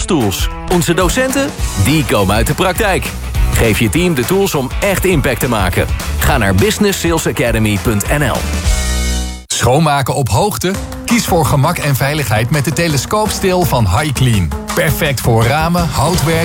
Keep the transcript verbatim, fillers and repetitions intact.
tools. Onze docenten, die komen uit de praktijk. Geef je team de tools om echt impact te maken. Ga naar business sales academy punt n l. Schoonmaken op hoogte? Kies voor gemak en veiligheid met de telescoopstil van HiClean. Perfect voor ramen, houtwerk